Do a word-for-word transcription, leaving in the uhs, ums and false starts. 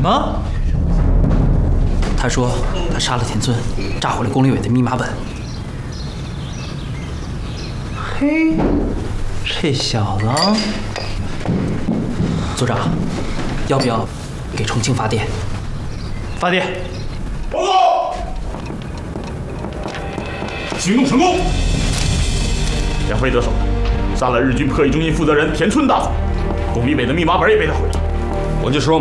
么？他说他杀了田村，炸毁了龚立伟的密码本。嘿，这小子，组长，要不要给重庆发电？发电。 报告，行动成功，两匪得手，杀了日军破译中心负责人田村大佐，龚立伟的密码本也被他毁了。 我就说。